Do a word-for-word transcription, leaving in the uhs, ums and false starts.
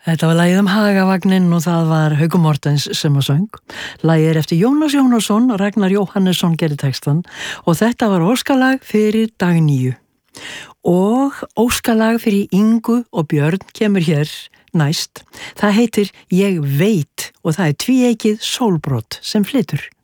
Þetta var lagið um Hagavagninn og það var Haukur Mortens sem að söng. Lagið er eftir Jónas Jónasson, Ragnar Jóhannesson gerði textan og þetta var óskalag fyrir Dagníu. Og óskalag fyrir Ingu og Björn kemur hér næst. Það heitir Ég veit og það er tvíeykið Sólbrot sem flytur.